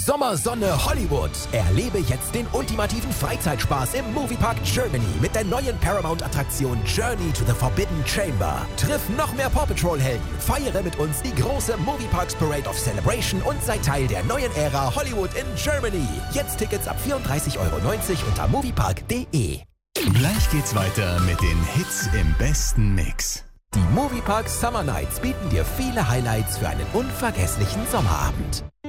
Sommersonne Hollywood. Erlebe jetzt den ultimativen Freizeitspaß im Moviepark Germany mit der neuen Paramount-Attraktion Journey to the Forbidden Chamber. Triff noch mehr Paw Patrol-Helden, feiere mit uns die große Movieparks Parade of Celebration und sei Teil der neuen Ära Hollywood in Germany. Jetzt Tickets ab 34,90 € unter moviepark.de. Gleich geht's weiter mit den Hits im besten Mix. Die Moviepark Summer Nights bieten dir viele Highlights für einen unvergesslichen Sommerabend.